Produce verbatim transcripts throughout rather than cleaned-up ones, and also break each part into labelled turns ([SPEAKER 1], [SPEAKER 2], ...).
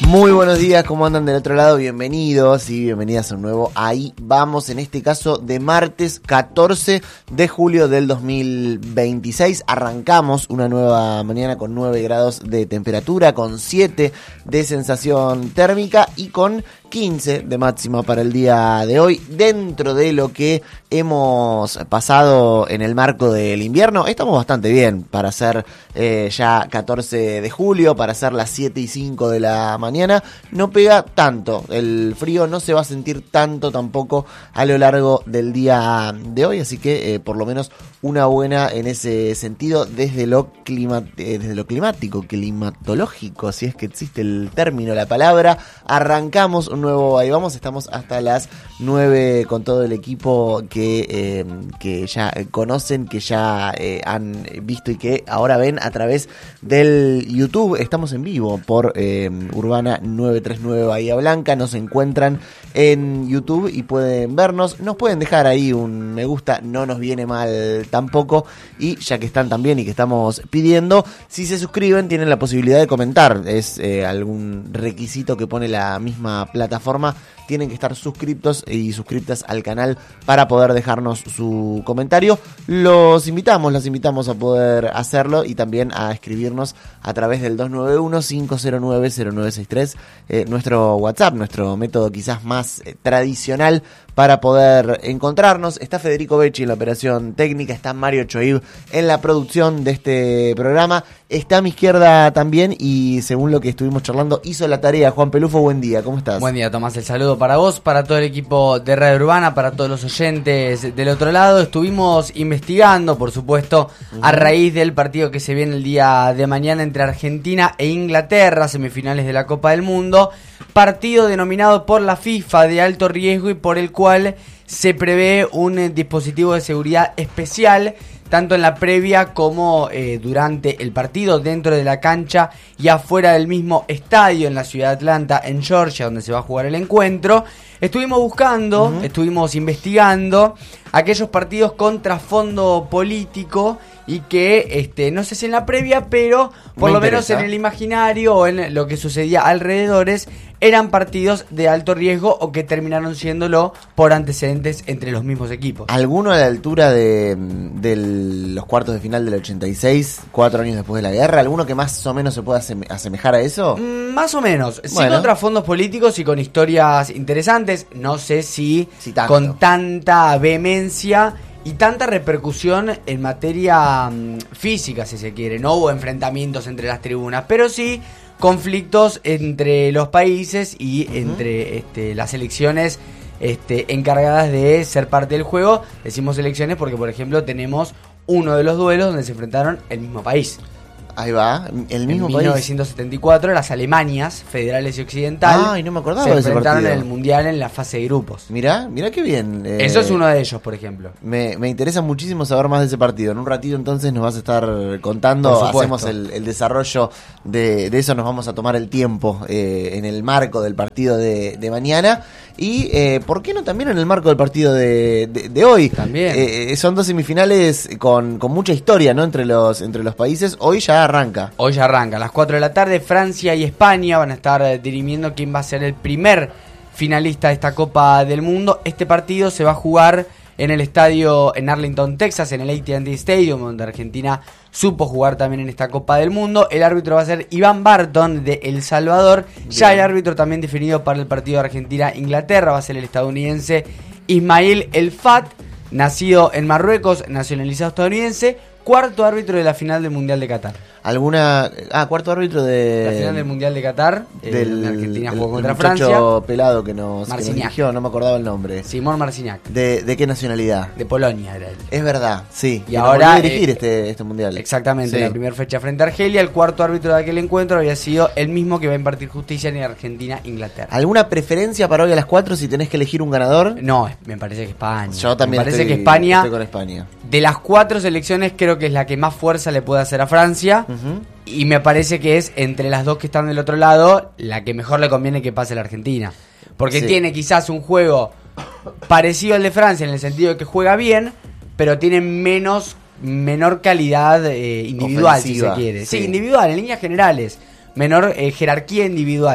[SPEAKER 1] Muy buenos días, ¿cómo andan del otro lado? Bienvenidos y bienvenidas a un nuevo Ahí Vamos, en este caso de martes catorce de julio del dos mil veintiséis. Arrancamos una nueva mañana con nueve grados de temperatura, con siete de sensación térmica y con quince de máxima para el día de hoy. Dentro de lo que hemos pasado en el marco del invierno, estamos bastante bien para ser eh, ya catorce de julio, para ser las siete y cinco de la mañana. No pega tanto, el frío no se va a sentir tanto tampoco a lo largo del día de hoy, así que eh, por lo menos una buena en ese sentido desde lo, clima, eh, desde lo climático, climatológico, si es que existe el término, la palabra. Arrancamos un nuevo Ahí Vamos, estamos hasta las nueve con todo el equipo que, eh, que ya conocen, que ya eh, han visto y que ahora ven a través del YouTube. Estamos en vivo por eh, Urbana novecientos treinta y nueve Bahía Blanca, nos encuentran en YouTube y pueden vernos, nos pueden dejar ahí un me gusta, no nos viene mal tampoco, y ya que están también y que estamos pidiendo, si se suscriben tienen la posibilidad de comentar, es eh, algún requisito que pone la misma plataforma. Tienen que estar suscriptos y suscriptas al canal para poder dejarnos su comentario. Los invitamos, las invitamos a poder hacerlo y también a escribirnos a través del dos nueve uno, cinco cero nueve, cero nueve seis tres, eh, nuestro WhatsApp, nuestro método quizás más eh, tradicional para poder encontrarnos. Está Federico Becci en la operación técnica, está Mario Choib en la producción de este programa, está a mi izquierda también y según lo que estuvimos charlando hizo la tarea Juan Pelufo. Buen día, ¿cómo estás?
[SPEAKER 2] Buen día, Tomás, el saludo para vos, para todo el equipo de Radio Urbana, para todos los oyentes del otro lado. Estuvimos investigando, por supuesto, uh-huh. a raíz del partido que se viene el día de mañana entre Argentina e Inglaterra, semifinales de la Copa del Mundo, partido denominado por la FIFA de alto riesgo y por el cual se prevé un dispositivo de seguridad especial tanto en la previa como eh, durante el partido, dentro de la cancha y afuera del mismo estadio en la ciudad de Atlanta, en Georgia, donde se va a jugar el encuentro. Estuvimos buscando, uh-huh. estuvimos investigando aquellos partidos con trasfondo político y que, este, no sé si en la previa, pero por Me lo interesa. menos en el imaginario o en lo que sucedía alrededores, eran partidos de alto riesgo o que terminaron siéndolo por antecedentes entre los mismos equipos.
[SPEAKER 1] ¿Alguno a la altura de, de los cuartos de final del ochenta y seis, cuatro años después de la guerra? ¿Alguno que más o menos se pueda asemejar a eso?
[SPEAKER 2] Mm, más o menos,
[SPEAKER 1] bueno.
[SPEAKER 2] sí, con trasfondos políticos y con historias interesantes. No sé si
[SPEAKER 1] sí, tanto.
[SPEAKER 2] con tanta vehemencia y tanta repercusión en materia um, física, si se quiere. No hubo enfrentamientos entre las tribunas, pero sí conflictos entre los países y uh-huh. entre este, las selecciones este, encargadas de ser parte del juego. Decimos selecciones porque, por ejemplo, tenemos uno de los duelos donde se enfrentaron el mismo país.
[SPEAKER 1] Ahí va, el mismo
[SPEAKER 2] en
[SPEAKER 1] país.
[SPEAKER 2] mil novecientos setenta y cuatro, las Alemanias federales y occidentales.
[SPEAKER 1] Ay, no me acordaba
[SPEAKER 2] se
[SPEAKER 1] de ese
[SPEAKER 2] enfrentaron
[SPEAKER 1] partido.
[SPEAKER 2] en el mundial en la fase de grupos.
[SPEAKER 1] Mirá, mirá qué bien.
[SPEAKER 2] Eh, Eso es uno de ellos, por ejemplo.
[SPEAKER 1] Me, me interesa muchísimo saber más de ese partido. En un ratito entonces nos vas a estar contando, hacemos el, el desarrollo de, de eso, nos vamos a tomar el tiempo eh, en el marco del partido de, de mañana. Y, eh, ¿por qué no también en el marco del partido de, de, de hoy?
[SPEAKER 2] También.
[SPEAKER 1] Eh, son dos semifinales con, con mucha historia, ¿no? Entre los, entre los países. Hoy ya arranca.
[SPEAKER 2] Hoy ya arranca. A las cuatro de la tarde, Francia y España van a estar dirimiendo quién va a ser el primer finalista de esta Copa del Mundo. Este partido se va a jugar en el estadio en Arlington, Texas, en el A T and T Stadium, donde Argentina supo jugar también en esta Copa del Mundo. El árbitro va a ser Iván Barton de El Salvador. Bien. Ya hay árbitro también definido para el partido de Argentina-Inglaterra. Va a ser el estadounidense Ismail El Fat, nacido en Marruecos, nacionalizado estadounidense. Cuarto árbitro de la final del Mundial de Qatar.
[SPEAKER 1] ¿Alguna...? Ah, cuarto árbitro de...
[SPEAKER 2] La final del Mundial de Qatar,
[SPEAKER 1] del,
[SPEAKER 2] eh, Argentina
[SPEAKER 1] el,
[SPEAKER 2] jugó contra
[SPEAKER 1] el
[SPEAKER 2] Francia.
[SPEAKER 1] pelado que nos, que nos dirigió, no me acordaba el nombre.
[SPEAKER 2] Simón Marciniak.
[SPEAKER 1] ¿De, ¿De qué nacionalidad?
[SPEAKER 2] De Polonia era él.
[SPEAKER 1] Es verdad, sí.
[SPEAKER 2] Y ahora...
[SPEAKER 1] a dirigir
[SPEAKER 2] eh,
[SPEAKER 1] este, este Mundial.
[SPEAKER 2] Exactamente,
[SPEAKER 1] sí.
[SPEAKER 2] La primera fecha frente a Argelia. El cuarto árbitro de aquel encuentro había sido el mismo que va a impartir justicia en Argentina-Inglaterra.
[SPEAKER 1] ¿Alguna preferencia para hoy a las cuatro si tenés que elegir un ganador?
[SPEAKER 2] No, me parece que España.
[SPEAKER 1] Yo también
[SPEAKER 2] me parece
[SPEAKER 1] estoy,
[SPEAKER 2] que España,
[SPEAKER 1] estoy con España.
[SPEAKER 2] De las cuatro selecciones creo que es la que más fuerza le puede hacer a Francia. Uh-huh. Y me parece que es entre las dos que están del otro lado la que mejor le conviene que pase la Argentina. Porque sí. tiene quizás un juego parecido al de Francia en el sentido de que juega bien, pero tiene menos menor calidad eh, individual, ofensiva, si se quiere. Sí. sí, individual, en líneas generales. Menor eh, jerarquía individual.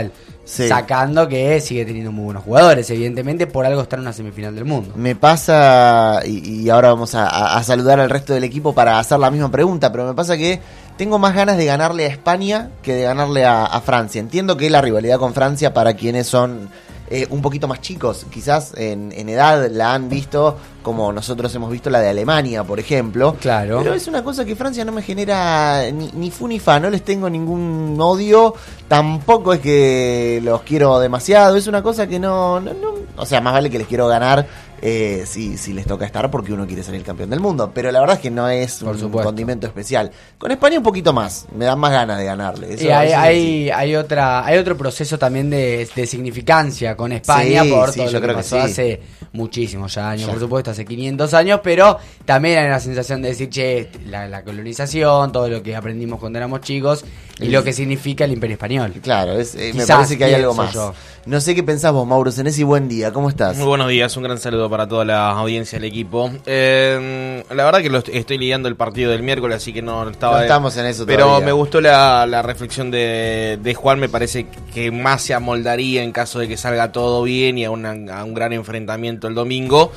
[SPEAKER 1] Sí.
[SPEAKER 2] Sacando que sigue teniendo muy buenos jugadores, evidentemente, por algo está en una semifinal del mundo.
[SPEAKER 1] Me pasa, y, y ahora vamos a, a, a saludar al resto del equipo para hacer la misma pregunta, pero me pasa que tengo más ganas de ganarle a España que de ganarle a, a Francia. Entiendo que la rivalidad con Francia, para quienes son eh, un poquito más chicos, quizás en, en edad la han visto como nosotros hemos visto la de Alemania, por ejemplo.
[SPEAKER 2] Claro.
[SPEAKER 1] Pero es una cosa que Francia no me genera ni, ni fu ni fa, no les tengo ningún odio, tampoco es que los quiero demasiado, es una cosa que no, no, no o sea, más vale que les quiero ganar eh, si, si les toca estar porque uno quiere ser el campeón del mundo, pero la verdad es que no es
[SPEAKER 2] por
[SPEAKER 1] un
[SPEAKER 2] supuesto.
[SPEAKER 1] condimento especial. Con España un poquito más, me dan más ganas de ganarle. Eso,
[SPEAKER 2] y hay,
[SPEAKER 1] eso es
[SPEAKER 2] hay, hay otra hay otro proceso también de, de significancia con España,
[SPEAKER 1] Sí,
[SPEAKER 2] por
[SPEAKER 1] sí,
[SPEAKER 2] todo
[SPEAKER 1] yo
[SPEAKER 2] lo que
[SPEAKER 1] creo que
[SPEAKER 2] pasó
[SPEAKER 1] sí.
[SPEAKER 2] hace muchísimos años,
[SPEAKER 1] Ya.
[SPEAKER 2] por supuesto, hace quinientos años, pero también hay una sensación de decir, che, la, la colonización, todo lo que aprendimos cuando éramos chicos y
[SPEAKER 1] Sí.
[SPEAKER 2] lo que significa el Imperio Español.
[SPEAKER 1] Claro, es, eh, me
[SPEAKER 2] Quizás,
[SPEAKER 1] parece que hay algo
[SPEAKER 2] pienso
[SPEAKER 1] más.
[SPEAKER 2] yo.
[SPEAKER 1] No sé qué pensás vos, Mauro Senesi, buen día, ¿cómo estás?
[SPEAKER 3] Muy buenos días, un gran saludo para toda la audiencia del equipo. Eh, la verdad que lo est- estoy lidiando el partido del miércoles, así que no estaba...
[SPEAKER 1] No estamos en eso
[SPEAKER 3] Pero
[SPEAKER 1] todavía.
[SPEAKER 3] me gustó la, la reflexión de, de Juan, me parece que más se amoldaría en caso de que salga todo bien y a, una- a un gran enfrentamiento el domingo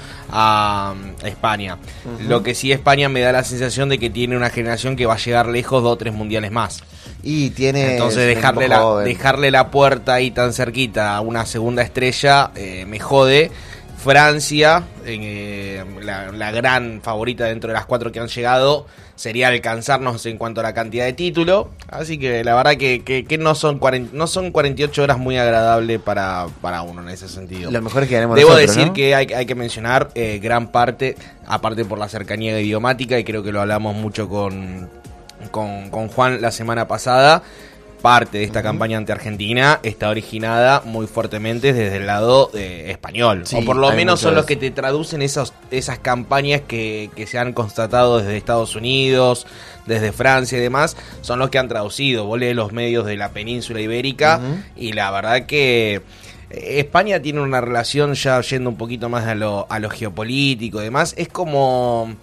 [SPEAKER 3] a, a España.
[SPEAKER 1] Ujú.
[SPEAKER 3] Lo que sí, España me da la sensación de que tiene una generación que va a llegar lejos, dos o tres mundiales más.
[SPEAKER 1] Y tiene...
[SPEAKER 3] Entonces
[SPEAKER 1] es un
[SPEAKER 3] dejarle
[SPEAKER 1] equipo
[SPEAKER 3] la,
[SPEAKER 1] joven.
[SPEAKER 3] dejarle la puerta ahí tan cerquita a una segunda estrella eh, me jode. Francia, eh, la, la gran favorita dentro de las cuatro que han llegado, sería alcanzarnos en cuanto a la cantidad de títulos. Así que la verdad que, que, que no son cuarenta, no son cuarenta y ocho horas muy agradables para, para uno en ese sentido.
[SPEAKER 1] Lo mejor es que ganemos
[SPEAKER 3] Debo
[SPEAKER 1] nosotros,
[SPEAKER 3] decir
[SPEAKER 1] ¿no?
[SPEAKER 3] que hay, hay que mencionar eh, gran parte, aparte por la cercanía idiomática, y creo que lo hablamos mucho con, con, con Juan la semana pasada, parte de esta uh-huh. campaña ante Argentina está originada muy fuertemente desde el lado eh, español.
[SPEAKER 1] Sí,
[SPEAKER 3] o por lo menos son los
[SPEAKER 1] eso.
[SPEAKER 3] que te traducen esos, esas campañas que, que se han constatado desde Estados Unidos, desde Francia y demás, son los que han traducido. Vos lees los medios de la península ibérica uh-huh. y la verdad que España tiene una relación, ya yendo un poquito más a lo, a lo geopolítico y demás, es como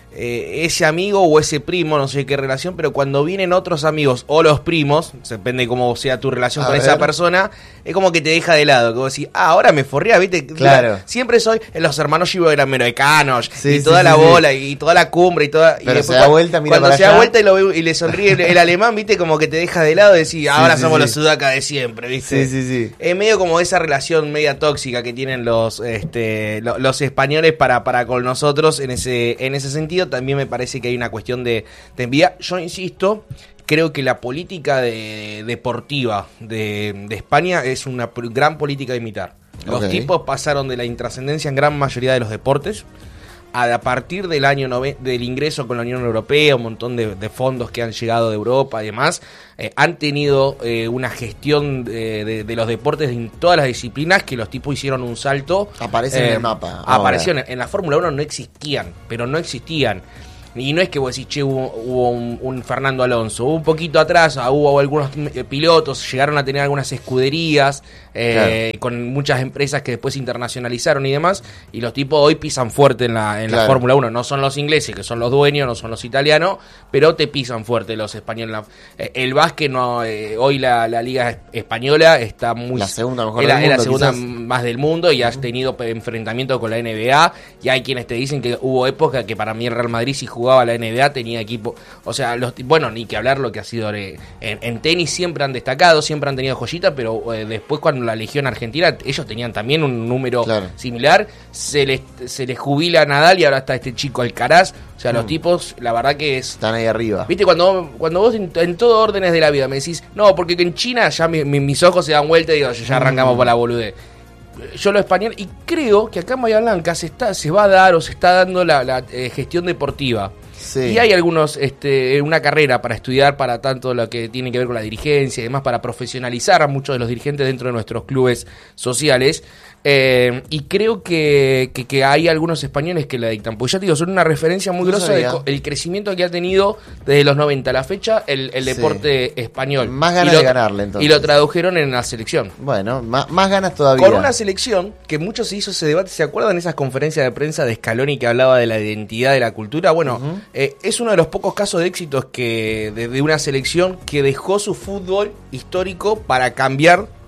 [SPEAKER 3] eh, ese amigo o ese primo, no sé qué relación, pero cuando vienen otros amigos o los primos, depende cómo sea tu relación
[SPEAKER 1] a
[SPEAKER 3] con
[SPEAKER 1] ver.
[SPEAKER 3] esa persona, es como que te deja de lado, que vos decís, ah, ahora me forrea, ¿viste?
[SPEAKER 1] Claro.
[SPEAKER 3] Siempre soy, los hermanos Givo eran meroecanos,
[SPEAKER 1] Sí,
[SPEAKER 3] y
[SPEAKER 1] sí,
[SPEAKER 3] toda
[SPEAKER 1] sí,
[SPEAKER 3] la
[SPEAKER 1] sí.
[SPEAKER 3] bola, y toda la cumbre, y toda...
[SPEAKER 1] Pero
[SPEAKER 3] y después
[SPEAKER 1] se da
[SPEAKER 3] cuando,
[SPEAKER 1] vuelta, mira
[SPEAKER 3] cuando
[SPEAKER 1] para
[SPEAKER 3] se da
[SPEAKER 1] allá.
[SPEAKER 3] vuelta y, lo ve, y le sonríe el, el alemán, ¿viste? Como que te deja de lado y decís, ahora
[SPEAKER 1] sí,
[SPEAKER 3] somos
[SPEAKER 1] sí.
[SPEAKER 3] los sudacas de siempre, ¿viste?
[SPEAKER 1] Sí, sí, sí.
[SPEAKER 3] Es medio como esa relación media tóxica que tienen los este lo, los españoles para, para con nosotros en ese en ese sentido. También me parece que hay una cuestión de, de envidia. Yo insisto, creo que la política de, deportiva de, de España es una pr- gran política de imitar. Los
[SPEAKER 1] Ok.
[SPEAKER 3] tipos pasaron de la intrascendencia en gran mayoría de los deportes a, a partir del año nove- del ingreso con la Unión Europea, un montón de, de fondos que han llegado de Europa y demás, eh, han tenido eh, una gestión de, de, de los deportes en todas las disciplinas que los tipos hicieron un salto.
[SPEAKER 1] Aparecen en el mapa ahora.
[SPEAKER 3] Aparecieron. En la Fórmula uno no existían, pero no existían. Y no es que vos decís, che, hubo, hubo un, un Fernando Alonso. Hubo un poquito atrás, ah, hubo algunos eh, pilotos, llegaron a tener algunas escuderías eh, claro. con muchas empresas que después se internacionalizaron y demás. Y los tipos hoy pisan fuerte en la, en
[SPEAKER 1] Claro.
[SPEAKER 3] la Fórmula uno. No son los ingleses, que son los dueños, no son los italianos, pero te pisan fuerte los españoles. La- eh, el básquet, no, eh, hoy la, la Liga es- Española está muy...
[SPEAKER 1] La segunda mejor
[SPEAKER 3] es la,
[SPEAKER 1] del
[SPEAKER 3] es la
[SPEAKER 1] mundo,
[SPEAKER 3] segunda
[SPEAKER 1] quizás.
[SPEAKER 3] más del mundo y has tenido pe- enfrentamiento con la N B A y hay quienes te dicen que hubo época que para mí el Real Madrid si jugaba la N B A tenía equipo, o sea, los ti- bueno, ni que hablar lo que ha sido eh, en, en tenis siempre han destacado, siempre han tenido joyitas, pero eh, después cuando la Legión Argentina ellos tenían también un número
[SPEAKER 1] Claro.
[SPEAKER 3] similar, se les, se les jubila Nadal y ahora está este chico Alcaraz, o sea, los
[SPEAKER 1] Mm.
[SPEAKER 3] tipos, la verdad que es...
[SPEAKER 1] Están ahí arriba.
[SPEAKER 3] Viste, cuando, cuando vos en, en todo órdenes de la vida me decís, no, porque en China ya mi- mi- mis ojos se dan vuelta y digo, ya arrancamos
[SPEAKER 1] Mm.
[SPEAKER 3] por la boludez. Yo lo español, y creo que acá en Bahía Blanca se, está, se va a dar o se está dando la, la, eh, gestión deportiva.
[SPEAKER 1] Sí.
[SPEAKER 3] Y hay algunos, este, una carrera para estudiar para tanto lo que tiene que ver con la dirigencia y demás, para profesionalizar a muchos de los dirigentes dentro de nuestros clubes sociales. Eh, y creo que, que, que hay algunos españoles que la dictan. Porque ya te digo, son una referencia muy
[SPEAKER 1] No
[SPEAKER 3] grosa
[SPEAKER 1] sabía.
[SPEAKER 3] del crecimiento que ha tenido desde los noventa a la fecha el, el
[SPEAKER 1] Sí.
[SPEAKER 3] deporte español.
[SPEAKER 1] Más ganas
[SPEAKER 3] Y lo-
[SPEAKER 1] de ganarle, entonces.
[SPEAKER 3] Y lo tradujeron en la selección.
[SPEAKER 1] Bueno, más, más ganas todavía.
[SPEAKER 3] Con una selección que mucho se hizo ese debate, ¿se acuerdan esas conferencias de prensa de Scaloni que hablaba de la identidad de la cultura? Bueno,
[SPEAKER 1] Ujú.
[SPEAKER 3] eh, es uno de los pocos casos de éxitos que de, de una selección que dejó su fútbol histórico para cambiar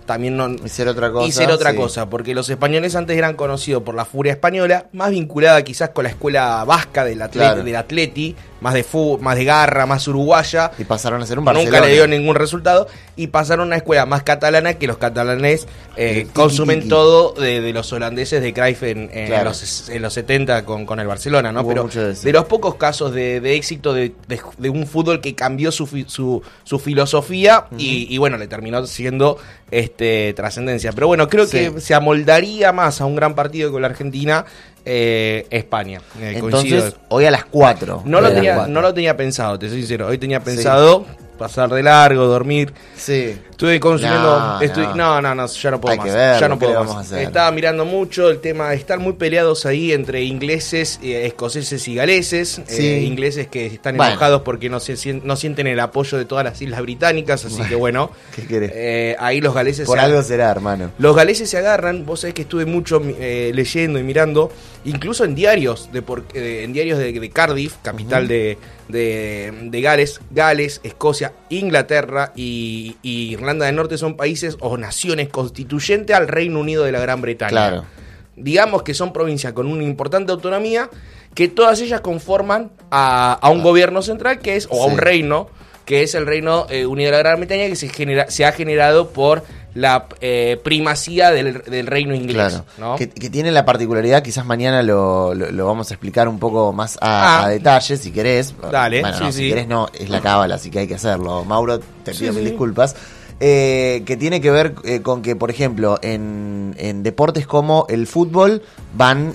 [SPEAKER 3] también no,
[SPEAKER 1] y ser otra cosa.
[SPEAKER 3] Y ser otra
[SPEAKER 1] sí.
[SPEAKER 3] cosa, porque los españoles antes eran conocidos por la furia española, más vinculada quizás con la escuela vasca del atleti,
[SPEAKER 1] claro.
[SPEAKER 3] del atleti más de fútbol, más de garra, más uruguaya.
[SPEAKER 1] Y pasaron a ser un Barcelona.
[SPEAKER 3] Nunca le dio ningún resultado. Y pasaron a una escuela más catalana, que los catalanes eh,
[SPEAKER 1] tiki,
[SPEAKER 3] consumen
[SPEAKER 1] tiki.
[SPEAKER 3] todo de, de los holandeses de Cruyff en, en,
[SPEAKER 1] Claro.
[SPEAKER 3] los, en los setenta con, con el Barcelona, ¿no?
[SPEAKER 1] Hubo
[SPEAKER 3] Pero
[SPEAKER 1] mucho de eso.
[SPEAKER 3] de los pocos casos de, de éxito de, de, de un fútbol que cambió su, fi- su, su filosofía uh-huh. y, y bueno, le terminó siendo este trascendencia. Pero bueno, creo
[SPEAKER 1] Sí.
[SPEAKER 3] que se amoldaría más a un gran partido con la Argentina. Eh, España. Eh,
[SPEAKER 1] Entonces,
[SPEAKER 3] coincido.
[SPEAKER 1] hoy a las cuatro.
[SPEAKER 3] No lo,
[SPEAKER 2] Hoy a las
[SPEAKER 3] tenía,
[SPEAKER 2] cuatro.
[SPEAKER 3] no lo tenía pensado, te soy sincero. Hoy tenía pensado sí. pasar de largo, dormir.
[SPEAKER 1] Sí.
[SPEAKER 3] Estuve consumiendo.
[SPEAKER 1] No,
[SPEAKER 3] estoy,
[SPEAKER 1] no.
[SPEAKER 3] no, no, no, ya no puedo
[SPEAKER 1] Hay
[SPEAKER 3] más.
[SPEAKER 1] que verlo,
[SPEAKER 3] ya no
[SPEAKER 1] ¿qué le
[SPEAKER 3] puedo
[SPEAKER 1] vamos
[SPEAKER 3] más.
[SPEAKER 1] a hacer?
[SPEAKER 3] Estaba mirando mucho el tema de estar muy peleados ahí entre ingleses, eh, escoceses y galeses.
[SPEAKER 1] Sí.
[SPEAKER 3] Eh, ingleses que están
[SPEAKER 1] Bueno.
[SPEAKER 3] enojados porque no, se, sien- no sienten el apoyo de todas las islas británicas. Así
[SPEAKER 1] Bueno.
[SPEAKER 3] que bueno.
[SPEAKER 1] ¿Qué querés?
[SPEAKER 3] Eh, ahí los galeses.
[SPEAKER 1] Por
[SPEAKER 3] se-
[SPEAKER 1] algo será, hermano.
[SPEAKER 3] Los galeses se agarran, vos sabés que estuve mucho eh, leyendo y mirando, incluso en diarios de, por, eh, en diarios de, de Cardiff, capital uh-huh. de, de, de Gales, Gales, Escocia, Inglaterra y, y Irlanda del Norte son países o naciones constituyentes al Reino Unido de la Gran Bretaña.
[SPEAKER 1] Claro.
[SPEAKER 3] Digamos que son provincias con una importante autonomía, que todas ellas conforman a, a un ah. gobierno central que es, o sí. a un reino, que es el Reino eh, Unido de la Gran Bretaña, que se, genera, se ha generado por la eh, primacía del, del reino inglés.
[SPEAKER 1] Claro,
[SPEAKER 3] ¿no?
[SPEAKER 1] que, que tiene la particularidad, quizás mañana lo, lo, lo vamos a explicar un poco más a,
[SPEAKER 3] ah.
[SPEAKER 1] a detalle, si querés.
[SPEAKER 3] Dale,
[SPEAKER 1] bueno,
[SPEAKER 3] sí,
[SPEAKER 1] no,
[SPEAKER 3] sí.
[SPEAKER 1] si querés no, es la cábala, así que hay que hacerlo. Mauro, te pido
[SPEAKER 3] sí,
[SPEAKER 1] mil
[SPEAKER 3] sí.
[SPEAKER 1] disculpas. Eh, que tiene que ver eh, con que, por ejemplo, en, en deportes como el fútbol van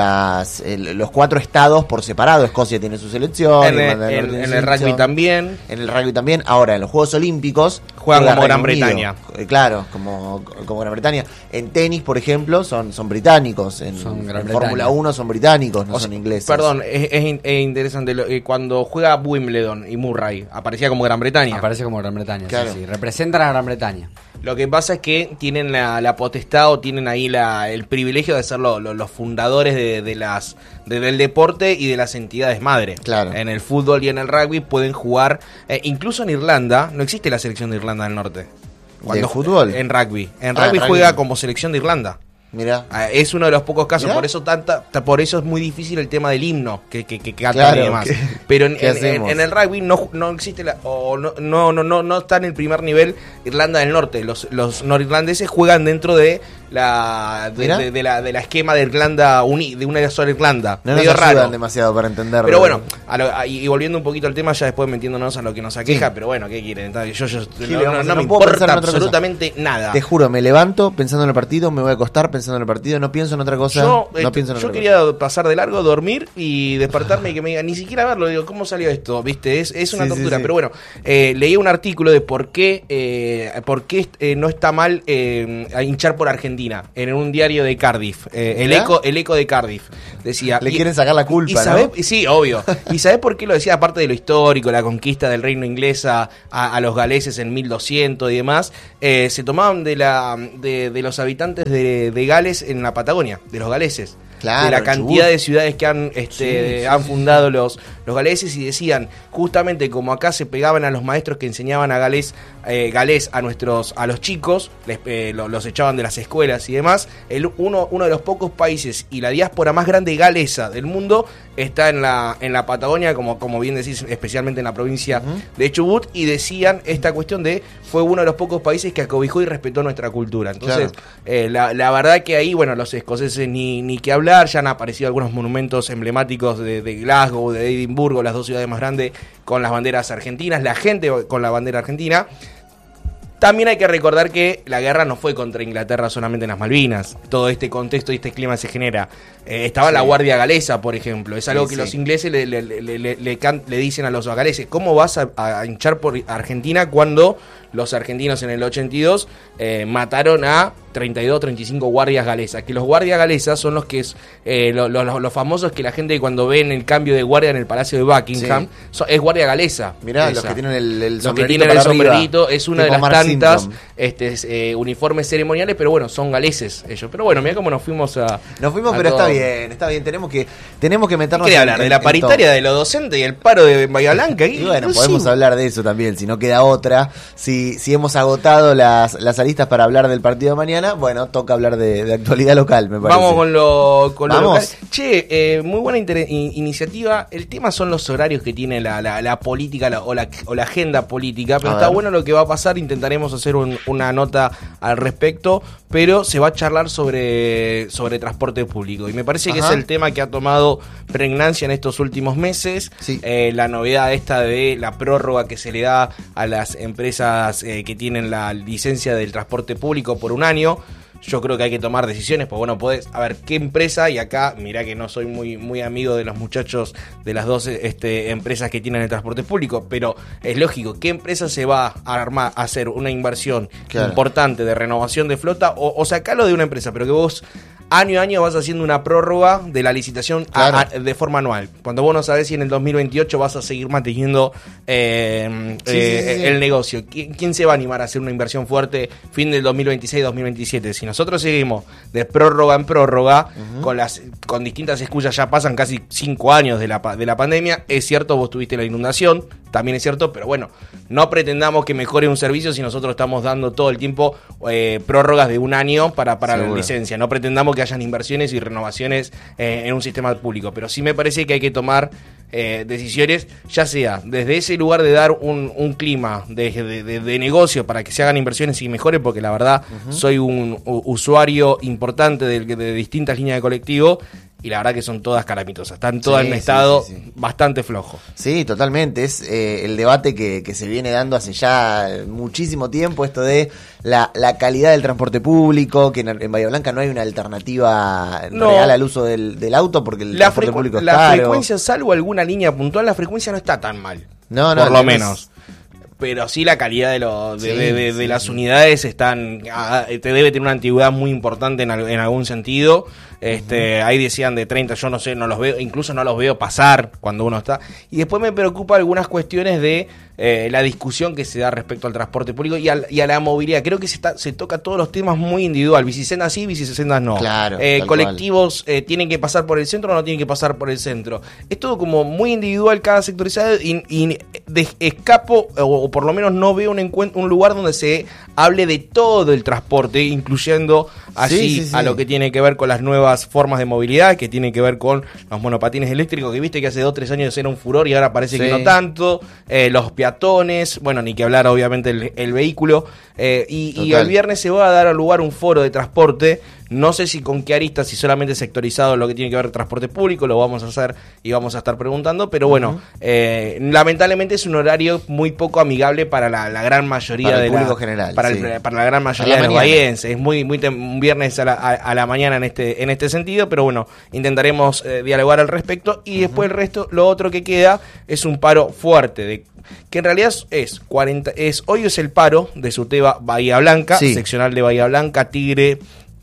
[SPEAKER 1] las el, los cuatro estados por separado. Escocia tiene su selección,
[SPEAKER 3] en el,
[SPEAKER 1] Irlanda del
[SPEAKER 3] en,
[SPEAKER 1] Norte tiene
[SPEAKER 3] en
[SPEAKER 1] su
[SPEAKER 3] el rugby
[SPEAKER 1] selección,
[SPEAKER 3] también.
[SPEAKER 1] En el rugby también. Ahora, en los Juegos Olímpicos
[SPEAKER 3] juegan
[SPEAKER 1] juega
[SPEAKER 3] como Gran
[SPEAKER 1] Reino Unido.
[SPEAKER 3] Bretaña.
[SPEAKER 1] Eh, claro, como, como Gran Bretaña. En tenis, por ejemplo, son, son británicos. En,
[SPEAKER 2] Son Gran
[SPEAKER 1] en
[SPEAKER 2] Bretaña.
[SPEAKER 1] Fórmula uno son británicos, no
[SPEAKER 3] O
[SPEAKER 1] son
[SPEAKER 3] sea,
[SPEAKER 1] ingleses.
[SPEAKER 3] Perdón, es, es, in- es interesante. Lo, eh, cuando juega Wimbledon y Murray, aparecía como Gran Bretaña.
[SPEAKER 2] Aparece como Gran Bretaña,
[SPEAKER 1] Claro.
[SPEAKER 2] sí, sí. Representan a Gran Bretaña.
[SPEAKER 3] Lo que pasa es que tienen la, la potestad o tienen ahí la, el privilegio de ser lo, lo, los fundadores de, de las de, del deporte y de las entidades madre.
[SPEAKER 1] Claro.
[SPEAKER 3] En el fútbol y en el rugby pueden jugar, eh, incluso en Irlanda, no existe la selección de Irlanda del Norte.
[SPEAKER 1] ¿De fútbol?
[SPEAKER 3] En rugby. En
[SPEAKER 1] Ah,
[SPEAKER 3] rugby
[SPEAKER 1] rugby.
[SPEAKER 3] juega como selección de Irlanda.
[SPEAKER 1] Mirá.
[SPEAKER 3] Ah, Es uno de los pocos casos,
[SPEAKER 1] Mirá.
[SPEAKER 3] por eso tanta, ta- por eso es muy difícil el tema del himno que, que, que cantan
[SPEAKER 1] Claro,
[SPEAKER 3] y demás.
[SPEAKER 1] ¿qué-
[SPEAKER 3] Pero en,
[SPEAKER 1] qué
[SPEAKER 3] en-
[SPEAKER 1] hacemos?
[SPEAKER 3] en el rugby no, no existe la, o no, no, no, no, no está en el primer nivel Irlanda del Norte. Los, los norirlandeses juegan dentro de la de,
[SPEAKER 1] Mirá.
[SPEAKER 3] de- de la de la esquema de Irlanda uni, de una sola Irlanda.
[SPEAKER 1] No nos
[SPEAKER 3] Medio
[SPEAKER 1] ayudan
[SPEAKER 3] raro.
[SPEAKER 1] demasiado para entenderlo.
[SPEAKER 3] Pero bueno, a lo- a- y y volviendo un poquito al tema, ya después metiéndonos a lo que nos aqueja,
[SPEAKER 1] Sí.
[SPEAKER 3] pero bueno, ¿qué quieren? Entonces, Yo, yo
[SPEAKER 1] Gil,
[SPEAKER 3] no,
[SPEAKER 1] vamos
[SPEAKER 3] no-
[SPEAKER 1] a-
[SPEAKER 3] no
[SPEAKER 1] no
[SPEAKER 3] me
[SPEAKER 1] puedo pensar
[SPEAKER 3] importa
[SPEAKER 1] en otra cosa.
[SPEAKER 3] absolutamente nada.
[SPEAKER 1] Te juro, me levanto pensando en el partido, me voy a acostar pensando en el partido, no pienso en otra cosa.
[SPEAKER 3] Yo,
[SPEAKER 1] no
[SPEAKER 3] eh,
[SPEAKER 1] pienso en
[SPEAKER 3] yo
[SPEAKER 1] otra
[SPEAKER 3] quería pasar de largo, dormir y despertarme y que me digan, ni siquiera verlo, digo, ¿cómo salió esto? ¿Viste? Es, es una
[SPEAKER 1] Sí, sí,
[SPEAKER 3] tortura.
[SPEAKER 1] sí.
[SPEAKER 3] Pero bueno, eh, leí un artículo de por qué, eh, por qué eh, no está mal eh, a hinchar por Argentina en un diario de Cardiff. Eh, el,
[SPEAKER 1] ¿Mirá?
[SPEAKER 3] eco, el eco de Cardiff decía.
[SPEAKER 1] Le
[SPEAKER 3] y-
[SPEAKER 1] quieren sacar la culpa,
[SPEAKER 3] y
[SPEAKER 1] ¿no?
[SPEAKER 3] sabés- Sí, obvio. ¿Y sabés por qué lo decía? Aparte de lo histórico, la conquista del reino inglés a, a- a los galeses en mil doscientos y demás, eh, se tomaban de, la, de, de los habitantes de, de Gales en la Patagonia, de los galeses.
[SPEAKER 1] Claro,
[SPEAKER 3] de la
[SPEAKER 1] el
[SPEAKER 3] cantidad
[SPEAKER 1] Chubut.
[SPEAKER 3] de ciudades que han, este,
[SPEAKER 1] Sí, sí,
[SPEAKER 3] han
[SPEAKER 1] sí,
[SPEAKER 3] fundado los, los galeses y decían, justamente como acá se pegaban a los maestros que enseñaban a galés, eh, galés a nuestros, a los chicos, les, eh, lo- los echaban de las escuelas y demás, el, uno, uno de los pocos países y la diáspora más grande galesa del mundo está en la, en la Patagonia, como, como bien decís, especialmente en la provincia
[SPEAKER 1] Ujú.
[SPEAKER 3] de Chubut, y decían esta cuestión de, fue uno de los pocos países que acobijó y respetó nuestra cultura. Entonces,
[SPEAKER 1] Claro.
[SPEAKER 3] eh, la, la verdad que ahí, bueno, los escoceses ni, ni que hablar, ya han aparecido algunos monumentos emblemáticos de, de Glasgow, de Edimburgo, las dos ciudades más grandes con las banderas argentinas, la gente con la bandera argentina. También hay que recordar que la guerra no fue contra Inglaterra solamente en las Malvinas. Todo este contexto y este clima se genera. Eh, estaba
[SPEAKER 1] Sí.
[SPEAKER 3] la Guardia Galesa, por ejemplo. Es algo
[SPEAKER 1] Sí,
[SPEAKER 3] que
[SPEAKER 1] sí.
[SPEAKER 3] los ingleses le, le, le, le- le can- le dicen a los galeses. ¿Cómo vas a, a hinchar por Argentina cuando los argentinos en el ochenta y dos eh, mataron a treinta y dos, treinta y cinco guardias galesas, que los guardias galesas son los que es eh, los lo, lo famosos que la gente cuando ve en el cambio de guardia en el Palacio de Buckingham, sí. so, es guardia galesa.
[SPEAKER 1] Mirá, esa. los que tienen el, el
[SPEAKER 3] los que tienen el sombrerito, es una de las Mark tantas este, eh, uniformes ceremoniales, pero bueno, son galeses ellos. Pero bueno, mira cómo nos fuimos a...
[SPEAKER 1] Nos fuimos, pero todo. está bien, está bien, tenemos que tenemos que meternos
[SPEAKER 3] en, hablar en, de la paritaria de los docentes y el paro de Bahía Blanca.
[SPEAKER 1] Y, y bueno, no podemos sí. hablar de eso también, si no queda otra. Si, si hemos agotado las, las aristas para hablar del partido de mañana, bueno, toca hablar de, de actualidad local, me parece.
[SPEAKER 3] Vamos con lo, con lo local. Che, eh, muy buena inter- in- iniciativa. El tema son los horarios que tiene la, la, la política la, o, la, o la agenda política, pero a está ver. bueno lo que va a pasar. Intentaremos hacer un, una nota al respecto, pero se va a charlar sobre, sobre transporte público. Y me parece Ajá. que es el tema que ha tomado pregnancia en estos últimos meses. Sí. Eh, la novedad esta de la prórroga que se le da a las empresas eh, que tienen la licencia del transporte público por un año. Yo creo que hay que tomar decisiones, pues bueno, podés, a ver, qué empresa, y acá, mirá que no soy muy muy amigo de los muchachos de las dos este, empresas que tienen el transporte público, pero es lógico, ¿qué empresa se va a armar a hacer una inversión claro. importante de renovación de flota? O, o sacalo de una empresa, pero que vos año a año vas haciendo una prórroga de la licitación claro. a, a, de forma anual. Cuando vos no sabés si en el dos mil veintiocho vas a seguir manteniendo eh, sí, eh, sí, sí, sí. el negocio. ¿Quién, ¿Quién se va a animar a hacer una inversión fuerte fin del dos mil veintiséis dos mil veintisiete? Si nosotros seguimos de prórroga en prórroga, uh-huh. con las con distintas excusas, ya pasan casi cinco años de la, de la pandemia. Es cierto, vos tuviste la inundación, también es cierto, pero bueno, no pretendamos que mejore un servicio si nosotros estamos dando todo el tiempo eh, prórrogas de un año para, para la licencia. No pretendamos que hayan inversiones y renovaciones eh, en un sistema público, pero sí me parece que hay que tomar eh, decisiones, ya sea desde ese lugar de dar un, un clima de, de, de, de negocio para que se hagan inversiones y mejore, porque la verdad uh-huh. soy un u, usuario importante de, de distintas líneas de colectivo. Y la verdad que son todas calamitosas, están todas sí, en un estado sí, sí, sí. bastante flojo.
[SPEAKER 1] Sí, totalmente, es eh, el debate que, que se viene dando hace ya muchísimo tiempo, esto de la, la calidad del transporte público, que en, en Bahía Blanca no hay una alternativa no. real al uso del, del auto, porque el
[SPEAKER 3] la
[SPEAKER 1] transporte
[SPEAKER 3] frecu-
[SPEAKER 1] público es
[SPEAKER 3] la
[SPEAKER 1] caro.
[SPEAKER 3] La frecuencia, salvo alguna línea puntual, la frecuencia no está tan mal,
[SPEAKER 1] no, no,
[SPEAKER 3] por lo menos. Pero sí la calidad de, lo, de, sí, de, de, de sí, las sí. unidades están ah, te debe tener una antigüedad muy importante en, en algún sentido. Este, uh-huh. Ahí decían de treinta, yo no sé, no los veo, incluso no los veo pasar cuando uno está. Y después me preocupa algunas cuestiones de eh, la discusión que se da respecto al transporte público y, al, y a la movilidad. Creo que se, está, se toca todos los temas muy individual. Bicisendas sí, bicisendas no.
[SPEAKER 1] Claro,
[SPEAKER 3] eh, colectivos eh, tienen que pasar por el centro o no tienen que pasar por el centro. Es todo como muy individual, cada sectorizado, y, y de, escapo, o, o por lo menos no veo un, encuent- un lugar donde se hable de todo el transporte, incluyendo así sí, sí, sí. a lo que tiene que ver con las nuevas formas de movilidad, que tienen que ver con los monopatines eléctricos, que viste que hace dos o tres años era un furor y ahora parece sí. que no tanto, eh, los peatones, bueno, ni que hablar obviamente el, el vehículo, eh, y, y el viernes se va a dar lugar un foro de transporte. No sé si con qué aristas, si solamente sectorizado lo que tiene que ver con transporte público, lo vamos a hacer y vamos a estar preguntando, pero bueno, uh-huh. eh, lamentablemente es un horario muy poco amigable para la, la gran mayoría
[SPEAKER 1] para el
[SPEAKER 3] de
[SPEAKER 1] público
[SPEAKER 3] la,
[SPEAKER 1] general,
[SPEAKER 3] para,
[SPEAKER 1] sí.
[SPEAKER 3] el, para la gran mayoría de los bahienses. Es muy, muy tem- un viernes a la, a, a la mañana en este, en este sentido, pero bueno, intentaremos eh, dialogar al respecto y después uh-huh. el resto, lo otro que queda es un paro fuerte de que en realidad es cuarenta, es hoy es el paro de Suteba Bahía Blanca, sí. seccional de Bahía Blanca, Tigre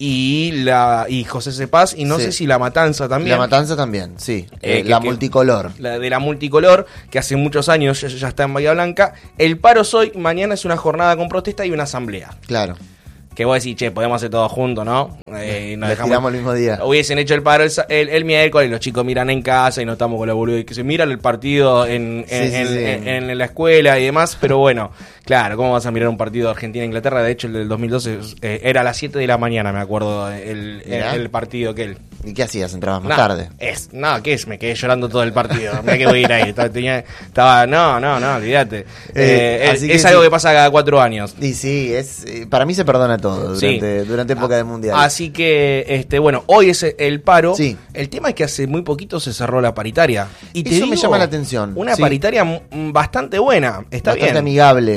[SPEAKER 3] y la y José Cepaz, y no sí. sé si La Matanza también.
[SPEAKER 1] La Matanza también, sí.
[SPEAKER 3] Eh,
[SPEAKER 1] eh, la
[SPEAKER 3] que,
[SPEAKER 1] multicolor.
[SPEAKER 3] La de la multicolor, que hace muchos años ya, ya está en Bahía Blanca. El paro es hoy, mañana es una jornada con protesta y una asamblea.
[SPEAKER 1] Claro.
[SPEAKER 3] Que vos decís, che, podemos hacer todo juntos, ¿no? Eh, nos
[SPEAKER 1] dejamos, tiramos el mismo día.
[SPEAKER 3] Hubiesen hecho el paro el, el, el miércoles y los chicos miran en casa y no estamos con la boluda. Y que se miran el partido en, en, sí, sí, en, sí. En, en, en la escuela y demás. Pero bueno, claro, ¿cómo vas a mirar un partido de Argentina-Inglaterra? De hecho, el del dos mil doce eh, era a las siete de la mañana, me acuerdo, el, el, el partido que él.
[SPEAKER 1] ¿Y qué hacías? ¿Entrabas más
[SPEAKER 3] no,
[SPEAKER 1] tarde?
[SPEAKER 3] Es, no, ¿qué es? Me quedé llorando todo el partido. Mirá que voy a ir ahí. Estaba, tenía, estaba no, no, no, olvídate. Eh, eh, es es algo sí. que pasa cada cuatro años.
[SPEAKER 1] Y sí, es para mí se perdona todo durante,
[SPEAKER 3] sí.
[SPEAKER 1] durante época de mundial.
[SPEAKER 3] Así que, este bueno, hoy es el paro.
[SPEAKER 1] Sí.
[SPEAKER 3] El tema es que hace muy poquito se cerró la paritaria. Y te
[SPEAKER 1] Eso
[SPEAKER 3] digo,
[SPEAKER 1] me llama la atención.
[SPEAKER 3] Una
[SPEAKER 1] sí.
[SPEAKER 3] paritaria m- bastante buena. Está
[SPEAKER 1] bastante
[SPEAKER 3] bien.
[SPEAKER 1] amigable.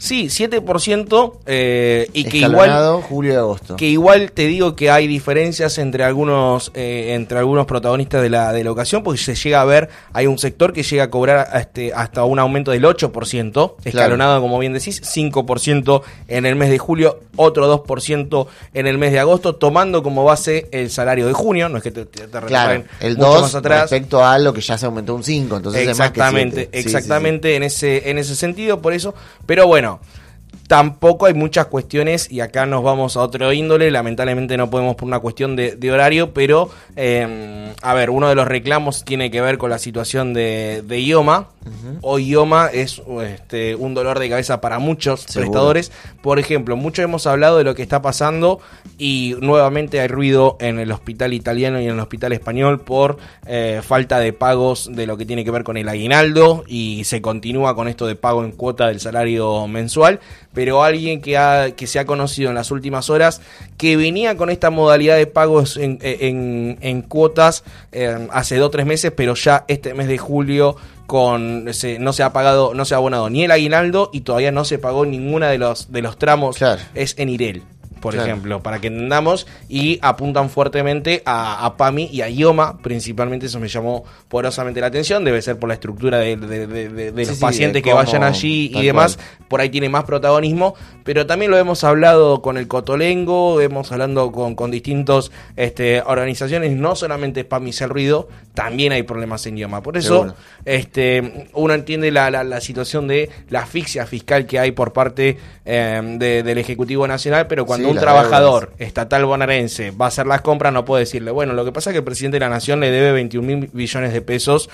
[SPEAKER 3] Sí, siete por ciento eh, y que
[SPEAKER 1] Escalonado,
[SPEAKER 3] igual
[SPEAKER 1] julio y agosto.
[SPEAKER 3] que igual te digo que hay diferencias entre algunos eh, entre algunos protagonistas de la de la ocasión, porque se llega a ver, hay un sector que llega a cobrar este, hasta un aumento del ocho por ciento, escalonado, claro, como bien decís, cinco por ciento en el mes de julio, otro dos por ciento en el mes de agosto, tomando como base el salario de junio, no es que te, te, te
[SPEAKER 1] claro, el
[SPEAKER 3] mucho
[SPEAKER 1] dos
[SPEAKER 3] más atrás
[SPEAKER 1] respecto a lo que ya se aumentó un cinco, entonces
[SPEAKER 3] exactamente,
[SPEAKER 1] es más que siete.
[SPEAKER 3] exactamente
[SPEAKER 1] sí, sí, sí.
[SPEAKER 3] en ese en ese sentido, por eso, pero bueno, tampoco hay muchas cuestiones y acá nos vamos a otro índole, lamentablemente no podemos por una cuestión de, de horario, pero eh, a ver, uno de los reclamos tiene que ver con la situación de, de IOMA. Uh-huh. Hoy IOMA es este, un dolor de cabeza para muchos Seguro. prestadores. Por ejemplo, mucho hemos hablado de lo que está pasando y nuevamente hay ruido en el hospital italiano y en el hospital español por eh, falta de pagos de lo que tiene que ver con el aguinaldo, y se continúa con esto de pago en cuota del salario mensual. Pero alguien que, ha, que se ha conocido en las últimas horas, que venía con esta modalidad de pagos en, en, en cuotas eh, hace dos o tres meses, pero ya este mes de julio con se, no se ha pagado, no se ha abonado ni el aguinaldo y todavía no se pagó ninguna de los, de los tramos, claro. Es en IREL, por claro. ejemplo, para que entendamos, y apuntan fuertemente a, a PAMI y a IOMA, principalmente. Eso me llamó poderosamente la atención, debe ser por la estructura de, de, de, de, de sí, los sí, pacientes de que cómo, vayan allí y demás, cual. Por ahí tiene más protagonismo, pero también lo hemos hablado con el Cotolengo, hemos hablado con, con distintos este, organizaciones, no solamente PAMI y el ruido, también hay problemas en IOMA, por eso bueno. este, uno entiende la, la, la situación de la asfixia fiscal que hay por parte eh, de, del Ejecutivo Nacional, pero cuando sí, un trabajador verdad. estatal bonaerense va a hacer las compras, no puede decirle, bueno, lo que pasa es que el presidente de la Nación le debe veintiún mil billones de pesos.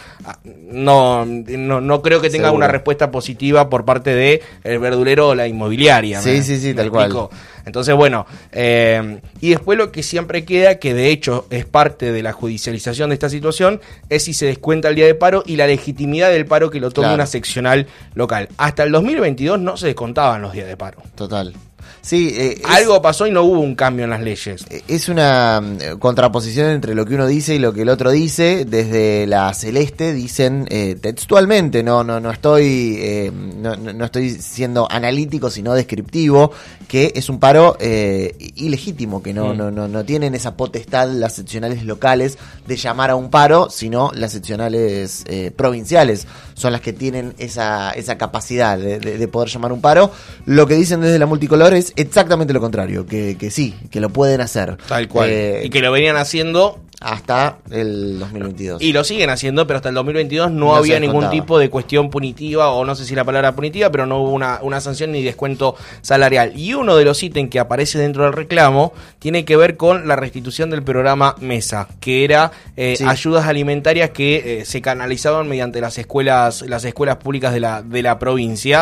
[SPEAKER 3] No, no, no creo que tenga Seguro. una respuesta positiva por parte de el verdulero o la inmobiliaria.
[SPEAKER 1] Sí, ¿me? sí, sí, tal cual.
[SPEAKER 3] Entonces, bueno, eh, y después lo que siempre queda, que de hecho es parte de la judicialización de esta situación, es si se descuenta el día de paro y la legitimidad del paro que lo tome claro. una seccional local. Hasta el dos mil veintidós no se descontaban los días de paro.
[SPEAKER 1] Total. Sí, eh,
[SPEAKER 3] algo es, pasó y no hubo un cambio en las leyes.
[SPEAKER 1] Es una contraposición entre lo que uno dice y lo que el otro dice. Desde la Celeste dicen eh, textualmente, no no no estoy eh, no, no estoy siendo analítico, sino descriptivo, que es un paro eh, ilegítimo, que no, mm. no no no tienen esa potestad las seccionales locales de llamar a un paro, sino las seccionales eh, provinciales son las que tienen esa esa capacidad de, de, de poder llamar un paro. Lo que dicen desde la multicolor es exactamente lo contrario, que, que sí, que lo pueden hacer.
[SPEAKER 3] Tal cual. Eh, y que lo venían haciendo
[SPEAKER 1] hasta el dos mil veintidós.
[SPEAKER 3] Y lo siguen haciendo, pero hasta el dos mil veintidós no, no había ningún tipo de cuestión punitiva, o no sé si la palabra punitiva, pero no hubo una, una sanción ni descuento salarial. Y uno de los ítems que aparece dentro del reclamo tiene que ver con la restitución del programa MESA, que era eh, sí. ayudas alimentarias que eh, se canalizaban mediante las escuelas, las escuelas públicas de la, de la provincia,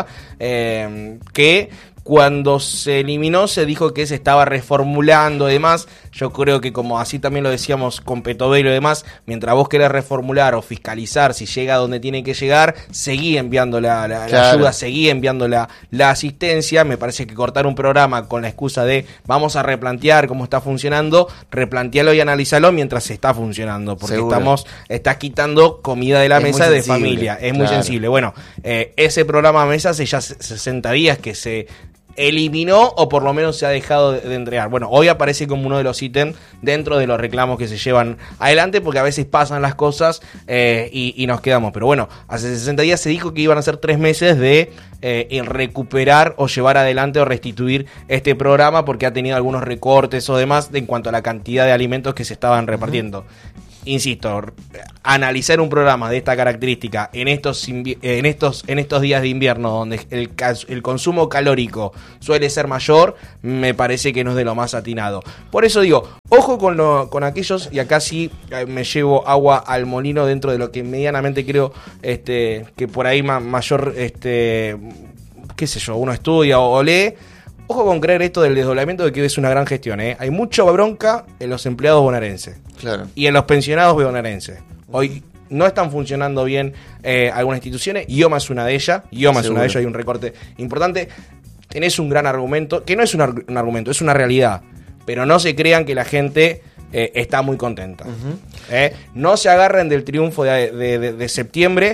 [SPEAKER 3] eh, que cuando se eliminó se dijo que se estaba reformulando y demás. Yo creo que, como así también lo decíamos con Petovelo y demás, mientras vos querés reformular o fiscalizar si llega a donde tiene que llegar, seguí enviando la, la, claro. la ayuda, seguí enviando la, la asistencia. Me parece que cortar un programa con la excusa de vamos a replantear cómo está funcionando, replantearlo y analizarlo mientras se está funcionando, porque Seguro. estamos estás quitando comida de la es mesa de familia, es claro. muy sensible. Bueno, eh, ese programa MESA hace ya sesenta días que se eliminó, o por lo menos se ha dejado de, de entregar. Bueno, hoy aparece como uno de los ítems dentro de los reclamos que se llevan adelante, porque a veces pasan las cosas eh, y, y nos quedamos. Pero bueno, hace sesenta días se dijo que iban a ser tres meses de eh, recuperar o llevar adelante o restituir este programa, porque ha tenido algunos recortes o demás en cuanto a la cantidad de alimentos que se estaban repartiendo. Uh-huh. Insisto, analizar un programa de esta característica en estos invi- en estos en estos días de invierno, donde el, el consumo calórico suele ser mayor, me parece que no es de lo más atinado. Por eso digo, ojo con lo, con aquellos, y acá sí me llevo agua al molino dentro de lo que medianamente creo este que por ahí ma- mayor este qué sé yo, uno estudia o, o lee. Ojo con creer esto del desdoblamiento, de que es una gran gestión, ¿eh? Hay mucha bronca en los empleados bonaerenses.
[SPEAKER 1] Claro.
[SPEAKER 3] Y en los pensionados bonaerenses. Hoy no están funcionando bien eh, algunas instituciones. IOMA es una de ellas. IOMA Seguro. es una de ellas, hay un recorte importante. Tenés un gran argumento, que no es un, ar- un argumento, es una realidad. Pero no se crean que la gente eh, está muy contenta. Uh-huh. ¿eh? No se agarren del triunfo de, de, de, de septiembre,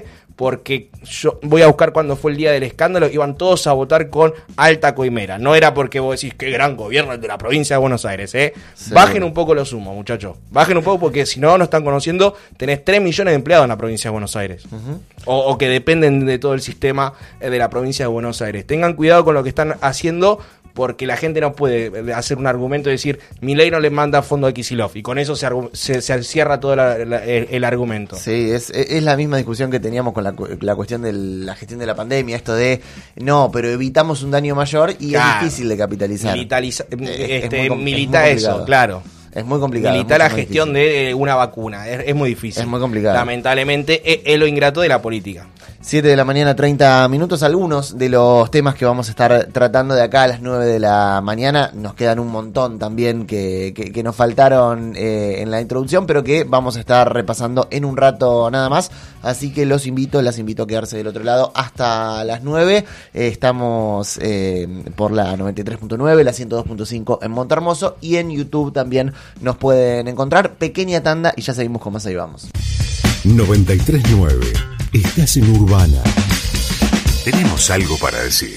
[SPEAKER 3] porque yo voy a buscar cuándo fue el día del escándalo, iban todos a votar con alta coimera. No era porque vos decís qué gran gobierno el de la provincia de Buenos Aires, ¿eh? Sí. Bajen un poco los humos, muchachos. Bajen un poco porque si no, no están conociendo, tenés tres millones de empleados en la provincia de Buenos Aires. Uh-huh. O, o que dependen de todo el sistema de la provincia de Buenos Aires. Tengan cuidado con lo que están haciendo, porque la gente no puede hacer un argumento y decir Milei no le manda fondo a Kicillof y con eso se, se, se cierra todo la, la, el, el argumento.
[SPEAKER 1] Sí, es, es la misma discusión que teníamos con la, la cuestión de la gestión de la pandemia, esto de no, pero evitamos un daño mayor y claro, es difícil de capitalizar.
[SPEAKER 3] Militariza, eh, este, es milita es eso, claro.
[SPEAKER 1] Es muy complicado.
[SPEAKER 3] Militar la gestión difícil. de una vacuna. Es, es muy difícil.
[SPEAKER 1] Es muy complicado.
[SPEAKER 3] Lamentablemente es, es lo ingrato de la política.
[SPEAKER 1] siete de la mañana, treinta minutos. Algunos de los temas que vamos a estar tratando de acá a las nueve de la mañana. Nos quedan un montón también que, que, que nos faltaron eh, en la introducción, pero que vamos a estar repasando en un rato nada más. Así que los invito, las invito a quedarse del otro lado hasta las nueve. Eh, estamos eh, por la noventa y tres punto nueve, la ciento dos punto cinco en Montehermoso y en YouTube también nos pueden encontrar. Pequeña tanda y ya seguimos con más. Ahí vamos.
[SPEAKER 4] noventa y tres punto nueve. Estás en Urbana. Tenemos algo para decir.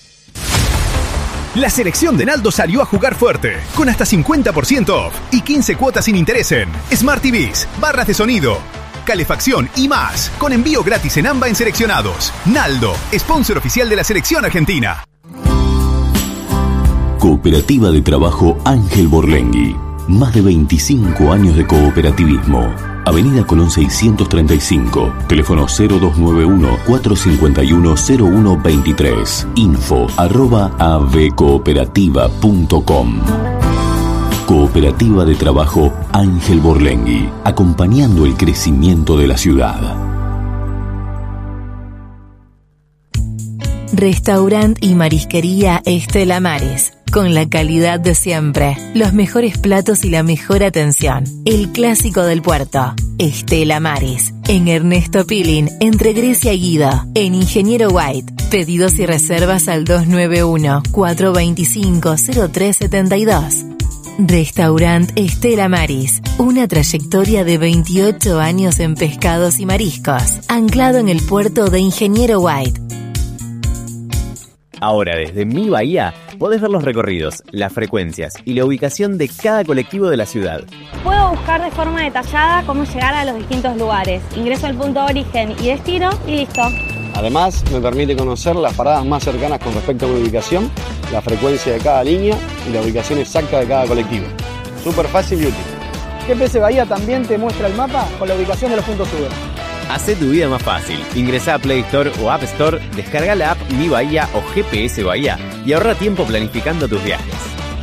[SPEAKER 5] La selección de Naldo salió a jugar fuerte, con hasta cincuenta por ciento off y quince cuotas sin interés en Smart T Vs, barras de sonido, calefacción y más, con envío gratis en AMBA en seleccionados. Naldo, sponsor oficial de la selección argentina.
[SPEAKER 4] Cooperativa de Trabajo Ángel Borlengui. Más de veinticinco años de cooperativismo. Avenida Colón seiscientos treinta y cinco. Teléfono cero dos nueve uno, cuatro cinco uno, cero uno dos tres. Info arroba avcooperativa punto com. Cooperativa de Trabajo Ángel Borlengui. Acompañando el crecimiento de la ciudad.
[SPEAKER 6] Restaurant y marisquería Estela Maris. Con la calidad de siempre, los mejores platos y la mejor atención. El clásico del puerto. Estela Maris. En Ernesto Pilín, entre Grecia y Guido. En Ingeniero White. Pedidos y reservas al dos nueve uno, cuatro dos cinco, cero tres siete dos. Restaurant Estela Maris. Una trayectoria de veintiocho años en pescados y mariscos. Anclado en el puerto de Ingeniero White.
[SPEAKER 7] Ahora desde Mi Bahía podés ver los recorridos, las frecuencias y la ubicación de cada colectivo de la ciudad.
[SPEAKER 8] Puedo buscar de forma detallada cómo llegar a los distintos lugares. Ingreso al punto de origen y destino y listo.
[SPEAKER 9] Además, me permite conocer las paradas más cercanas con respecto a mi ubicación, la frecuencia de cada línea y la ubicación exacta de cada colectivo. Súper fácil y útil.
[SPEAKER 10] G P S Bahía también te muestra el mapa con la ubicación de los puntos Uber.
[SPEAKER 7] Hacé tu vida más fácil. Ingresá a Play Store o App Store, descarga la app Mi Bahía o G P S Bahía y ahorra tiempo planificando tus viajes.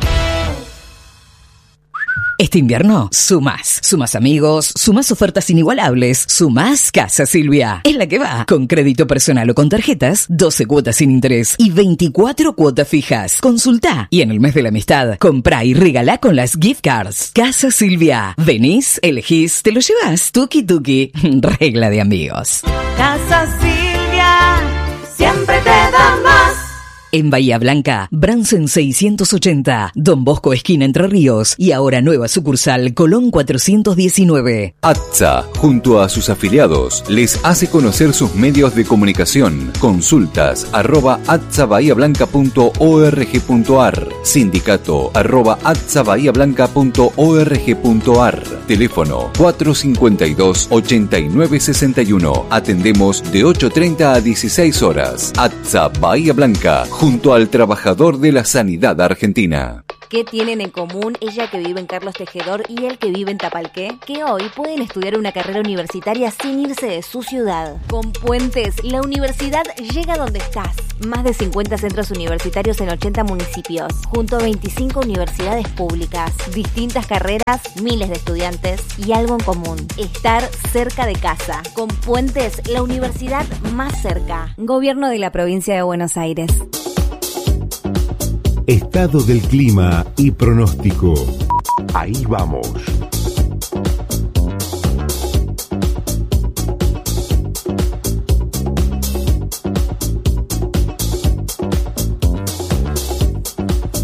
[SPEAKER 11] Este invierno, sumás. Sumás amigos, sumás ofertas inigualables, sumás Casa Silvia. Es la que va. Con crédito personal o con tarjetas, doce cuotas sin interés y veinticuatro cuotas fijas. Consultá. Y en el mes de la amistad, comprá y regalá con las gift cards. Casa Silvia. Venís, elegís, te lo llevas. Tuki tuki. Regla de amigos.
[SPEAKER 12] Casa Silvia. Siempre te da más.
[SPEAKER 11] En Bahía Blanca, Bransen seiscientos ochenta, Don Bosco esquina Entre Ríos y ahora nueva sucursal Colón cuatrocientos diecinueve.
[SPEAKER 13] ATSA, junto a sus afiliados, les hace conocer sus medios de comunicación. Consultas arroba atsa bahía blanca punto org punto ar. Sindicato arroba atsa bahía blanca punto org punto ar. Teléfono cuatro cinco dos, ocho nueve seis uno. Atendemos de ocho treinta a dieciséis horas. ATSA Bahía Blanca, junto al trabajador de la sanidad argentina.
[SPEAKER 14] ¿Qué tienen en común ella que vive en Carlos Tejedor y él que vive en Tapalqué? Que hoy pueden estudiar una carrera universitaria sin irse de su ciudad. Con Puentes, la universidad llega donde estás. Más de cincuenta centros universitarios en ochenta municipios, junto a veinticinco universidades públicas, distintas carreras, miles de estudiantes y algo en común: estar cerca de casa. Con Puentes, la universidad más cerca. Gobierno de la Provincia de Buenos Aires.
[SPEAKER 4] Estado del clima y pronóstico. Ahí vamos.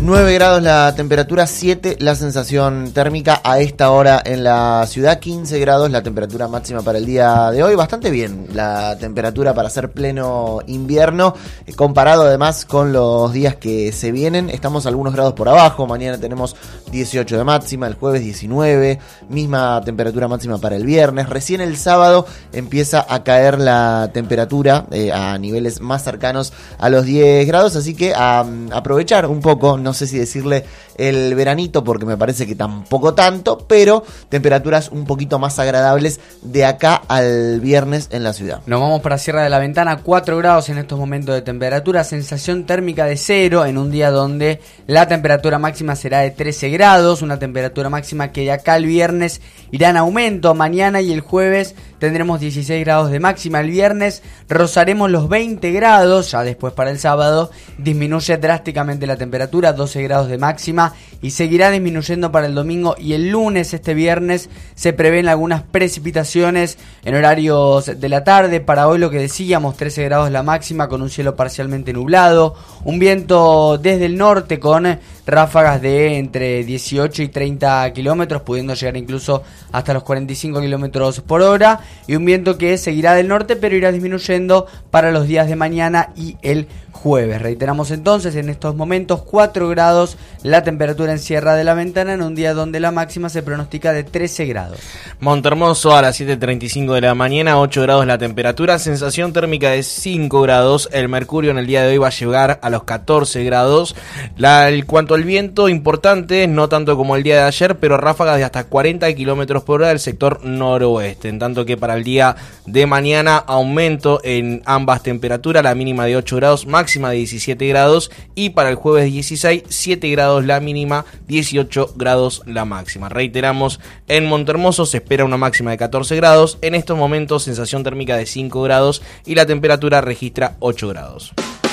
[SPEAKER 1] nueve grados la temperatura, siete la sensación térmica a esta hora en la ciudad, quince grados la temperatura máxima para el día de hoy. Bastante bien la temperatura para ser pleno invierno, eh, comparado además con los días que se vienen. Estamos algunos grados por abajo, mañana tenemos dieciocho de máxima, el jueves diecinueve, misma temperatura máxima para el viernes. Recién el sábado empieza a caer la temperatura eh, a niveles más cercanos a los diez grados, así que a, a aprovechar un poco, no sé si decirle el veranito porque me parece que tampoco tanto, pero temperaturas un poquito más agradables de acá al viernes en la ciudad.
[SPEAKER 2] Nos vamos para Sierra de la Ventana, cuatro grados en estos momentos de temperatura, sensación térmica de cero en un día donde la temperatura máxima será de trece grados, una temperatura máxima que de acá al viernes irá en aumento. Mañana y el jueves tendremos dieciséis grados de máxima, el viernes rozaremos los veinte grados, ya después para el sábado disminuye drásticamente la temperatura, doce grados de máxima, y seguirá disminuyendo para el domingo y el lunes. Este viernes se prevén algunas precipitaciones en horarios de la tarde. Para hoy, lo que decíamos, trece grados la máxima con un cielo parcialmente nublado, un viento desde el norte con ráfagas de entre dieciocho y treinta kilómetros, pudiendo llegar incluso hasta los cuarenta y cinco kilómetros por hora, y un viento que seguirá del norte pero irá disminuyendo para los días de mañana y el jueves. Reiteramos entonces, en estos momentos cuatro grados la temperatura en Sierra de la Ventana en un día donde la máxima se pronostica de trece grados.
[SPEAKER 3] Montehermoso a las siete treinta y cinco de la mañana, ocho grados la temperatura, sensación térmica de cinco grados, el mercurio en el día de hoy va a llegar a los catorce grados. La, el cuanto al viento, importante, no tanto como el día de ayer, pero ráfagas de hasta cuarenta kilómetros por hora del sector noroeste, en tanto que para el día de mañana aumento en ambas temperaturas, la mínima de ocho grados, máxima de diecisiete grados, y para el jueves dieciséis, siete grados la mínima, dieciocho grados la máxima. Reiteramos, en Montehermoso se espera una máxima de catorce grados, en estos momentos sensación térmica de cinco grados y la temperatura registra ocho grados.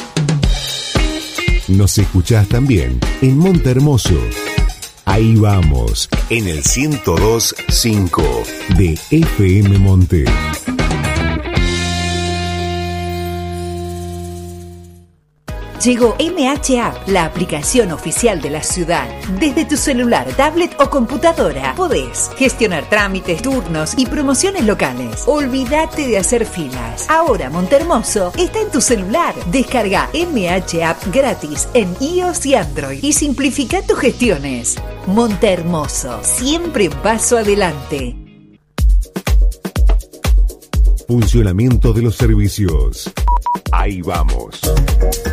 [SPEAKER 15] Nos escuchás también en Montehermoso. Ahí vamos, en el ciento dos punto cinco de F M Monte.
[SPEAKER 16] Llegó M H App, la aplicación oficial de la ciudad. Desde tu celular, tablet o computadora podés gestionar trámites, turnos y promociones locales. Olvídate de hacer filas. Ahora Montehermoso está en tu celular. Descarga M H App gratis en iOS y Android y simplifica tus gestiones. Montehermoso, siempre un paso adelante.
[SPEAKER 15] Funcionamiento de los servicios. Ahí vamos.